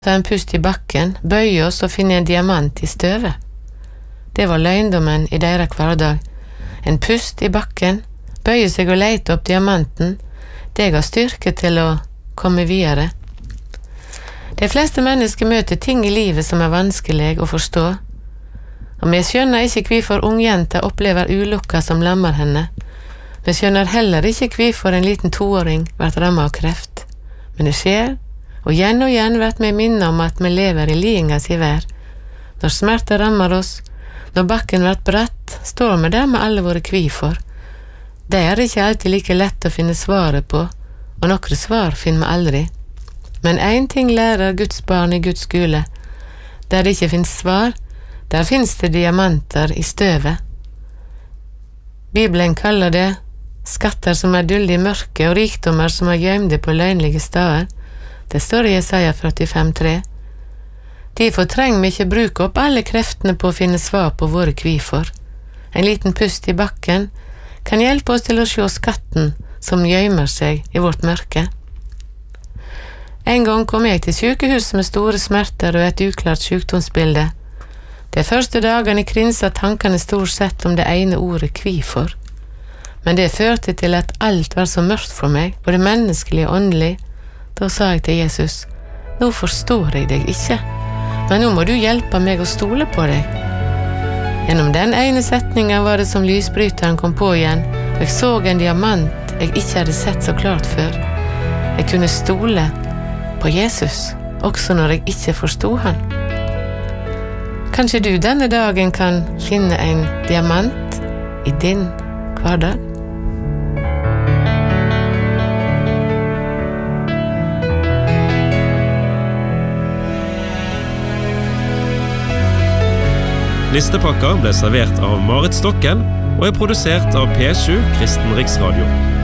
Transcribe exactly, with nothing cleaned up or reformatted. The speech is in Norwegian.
ta en pust i bakken, bøye oss og finne en diamant i støvet. Det var løgndommen i deres hverdag. En pust i bakken, bøye seg og leite opp diamanten, det ga styrke til å komme videre. De fleste mennesker møter ting i livet som er vanskelig å forstå, og vi skjønner ikke hvorfor ungjenta opplever ulukka som lammer henne. Vi skjønner heller ikke hvorfor en liten toåring blir rammet av kreft. Men det skjer, og igjen og igjen blir vi minnet om at vi lever i lidingens vær. Når smerte rammer oss, når bakken blir bratt, står vi der med alle våre hvorfor. Det er ikke alltid like lett å finne svaret på, og nokre svar finner vi aldri. Men en ting lærer Guds barn i Guds skole. Der det ikke finnes svar, der finnes det diamanter i støvet. Bibelen kaller det skatter som er dulde i mørket, og rikdommer som er gjemte på løgnlige steder. Det står i Jesaja førtifem tre. Derfor trenger vi ikke bruke opp alle kreftene på å finne svar på våre hvorfor. En liten pust i bakken kan hjelpe oss til å se skatten som gjemmer seg i vårt mørke. En gang kom jeg til sykehuset med store smerter og et uklart sykdomsbilde. De første dagene krinsa tankene stort sett om det ene ordet hvorfor. Men det førte til at alt var så mørkt for meg, både menneskelig og åndelig. Da sa jeg til Jesus, nå forstår jeg deg ikke, men nå må du hjelpe meg å stole på deg. Gjennom den ene setningen var det som lysbryteren kom på igjen, og jeg så en diamant jeg ikke hadde sett så klart før. Jeg kunne stole på Jesus, også når jeg ikke forstod han. Kanskje du denne dagen kan finne en diamant i din hverdag? Listepakka ble servert av Marit Stokken og er produsert av P sju Kristen Riksradio.